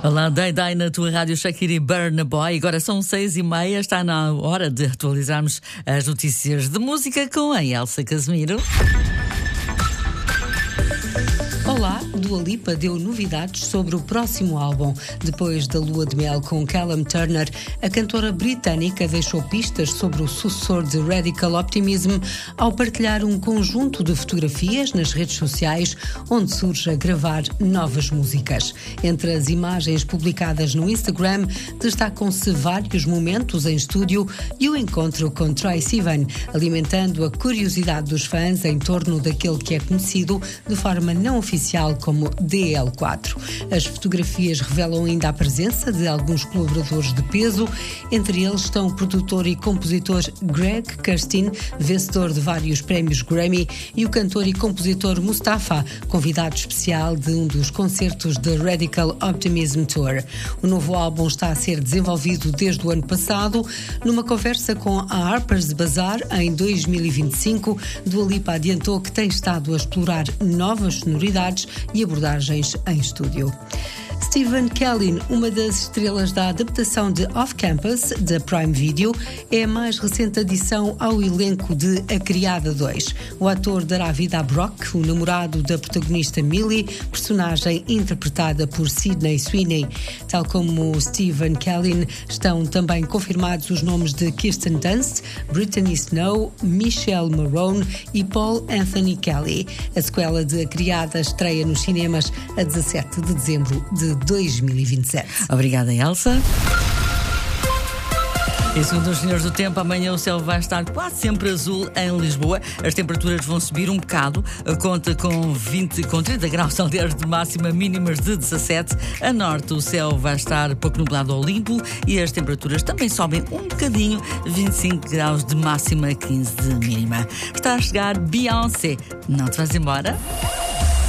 Olá, Day na tua rádio Shakira e Burna Boy. Agora são 6h30, está na hora de atualizarmos as notícias de música com a Elsa Casimiro. Olá, Dua Lipa deu novidades sobre o próximo álbum. Depois da lua de mel com Callum Turner, a cantora britânica deixou pistas sobre o sucessor de Radical Optimism ao partilhar um conjunto de fotografias nas redes sociais onde surge a gravar novas músicas. Entre as imagens publicadas no Instagram, destacam-se vários momentos em estúdio e o encontro com Troye Sivan, alimentando a curiosidade dos fãs em torno daquele que é conhecido de forma não oficial como DL4. As fotografias revelam ainda a presença de alguns colaboradores de peso, entre eles estão o produtor e compositor Greg Kurstin, vencedor de vários prémios Grammy, e o cantor e compositor Mustafa, convidado especial de um dos concertos da Radical Optimism Tour. O novo álbum está a ser desenvolvido desde o ano passado. Numa conversa com a Harper's Bazaar em 2025, Dua Lipa adiantou que tem estado a explorar novas sonoridades e abordagens em estúdio. Stephen Kellyn, uma das estrelas da adaptação de Off Campus, da Prime Video, é a mais recente adição ao elenco de A Criada 2. O ator dará vida a Brock, o namorado da protagonista Millie, personagem interpretada por Sydney Sweeney. Tal como Stephen Kellyn, estão também confirmados os nomes de Kirsten Dunst, Brittany Snow, Michelle Marone e Paul Anthony Kelly. A sequela de A Criada estreia nos cinemas a 17 de dezembro de 2027. Obrigada, Elsa. E segundo os senhores do tempo, amanhã o céu vai estar quase sempre azul em Lisboa. As temperaturas vão subir um bocado. Conta com 30 graus aliás de máxima, mínimas de 17. A norte o céu vai estar pouco nublado ou limpo e as temperaturas também sobem um bocadinho, 25 graus de máxima, 15 de mínima. Está a chegar Beyoncé. Não te vais embora?